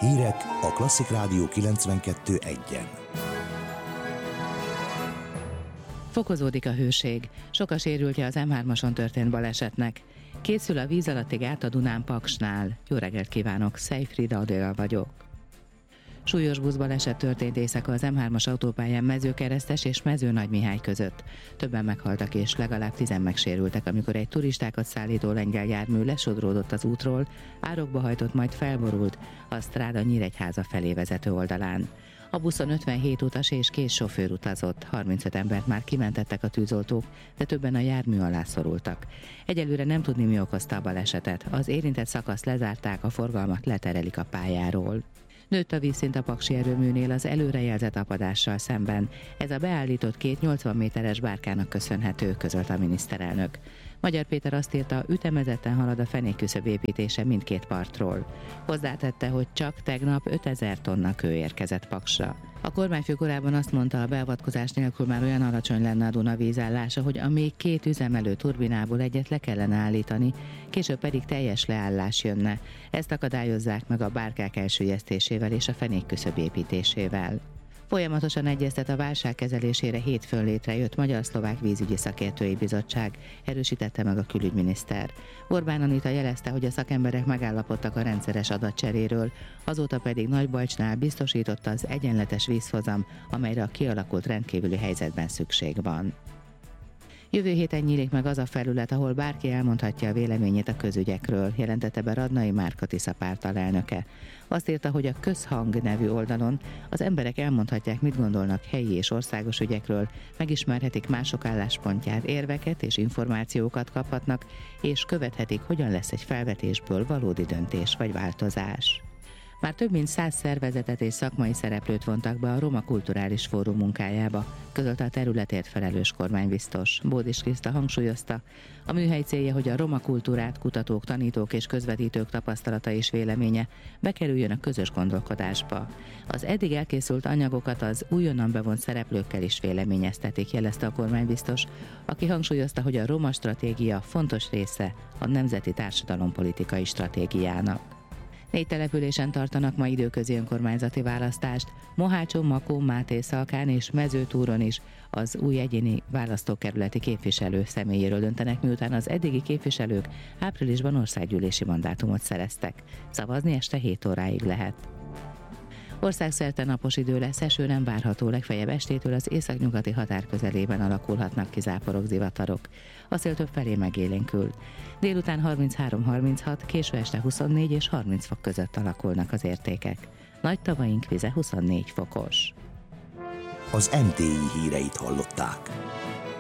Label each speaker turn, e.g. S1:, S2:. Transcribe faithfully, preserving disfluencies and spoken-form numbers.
S1: Hírek a Klasszik Rádió kilencvenkettő egyen.
S2: Fokozódik a hőség. Sok a sérültje az em hármason történt balesetnek. Készül a víz alatti gát a Dunán Paksnál. Jó reggelt kívánok, Szejfrida Adél vagyok. Súlyos buszbaleset történt éjszaka az em hármas autópályán Mezőkeresztes és Mezőnagymihály között. Többen meghaltak és legalább tizen megsérültek, amikor egy turistákat szállító lengyel jármű lesodródott az útról, árokba hajtott, majd felborult a Stráda Nyíregyháza felé vezető oldalán. A buszon ötvenhét utas és két sofőr utazott, harmincöt embert már kimentettek a tűzoltók, de többen a jármű alá szorultak. Egyelőre nem tudni, mi okozta a balesetet. Az érintett szakaszt lezárták, a forgalmat leterelik a pályáról. Nőtt a vízszint a paksi erőműnél az előrejelzett apadással szemben. Ez a beállított két nyolcvan méteres bárkának köszönhető, közölte a miniszterelnök. Magyar Péter azt írta, ütemezetten halad a fenékküszöb építése mindkét partról. Hozzátette, hogy csak tegnap ötezer tonna kő érkezett Paksra. A kormányfő korábban azt mondta, a beavatkozás nélkül már olyan alacsony lenne a Duna vízállása, hogy a még két üzemelő turbinából egyet le kellene állítani, később pedig teljes leállás jönne. Ezt akadályozzák meg a bárkák elsüllyesztésével és a fenékküszöb építésével. Folyamatosan egyeztet a válság kezelésére hétfőn létrejött Magyar-Szlovák Vízügyi Szakértői Bizottság, erősítette meg a külügyminiszter. Orbán Anita jelezte, hogy a szakemberek megállapodtak a rendszeres adatcseréről, azóta pedig Nagybalcsnál biztosította az egyenletes vízhozam, amelyre a kialakult rendkívüli helyzetben szükség van. Jövő héten nyílik meg az a felület, ahol bárki elmondhatja a véleményét a közügyekről, jelentette be Radnai Márka Tisza párt alelnöke. Azt írta, hogy a Közhang nevű oldalon az emberek elmondhatják, mit gondolnak helyi és országos ügyekről, megismerhetik mások álláspontját, érveket és információkat kaphatnak, és követhetik, hogyan lesz egy felvetésből valódi döntés vagy változás. Már több mint száz szervezetet és szakmai szereplőt vontak be a Roma Kulturális Fórum munkájába, közölte a területért felelős kormánybiztos. Bódis Kriszta hangsúlyozta, a műhely célja, hogy a roma kultúrát kutatók, tanítók és közvetítők tapasztalata és véleménye bekerüljön a közös gondolkodásba. Az eddig elkészült anyagokat az újonnan bevont szereplőkkel is véleményeztetik, jelezte a kormánybiztos, aki hangsúlyozta, hogy a roma stratégia fontos része a nemzeti társadalompolitikai stratégiának. Négy településen tartanak ma időközi önkormányzati választást, Mohácson, Makón, Mátészalkán és Mezőtúron is az új egyéni választókerületi képviselő személyéről döntenek, miután az eddigi képviselők áprilisban országgyűlési mandátumot szereztek. Szavazni este hét óráig lehet. Országszerte napos idő lesz, eső nem várható, legfeljebb estétől az északnyugati határ közelében alakulhatnak ki záporok, zivatarok. A szél több felé megélénkül. Délután harminchárom harminchat, késő este huszonnégy és harminc fok között alakulnak az értékek. Nagy tavaink vize huszonnégy fokos.
S1: Az em té i híreit hallották.